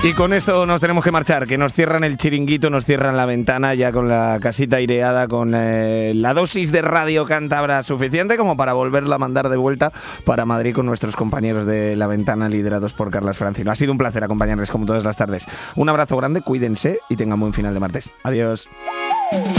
Y con esto nos tenemos que marchar, que nos cierran el chiringuito, nos cierran la ventana ya con la casita aireada, con la dosis de Radio Cántabra suficiente como para volverla a mandar de vuelta para Madrid con nuestros compañeros de La Ventana, liderados por Carlas Francino. Ha sido un placer acompañarles como todas las tardes. Un abrazo grande, cuídense y tengan buen final de martes. Adiós.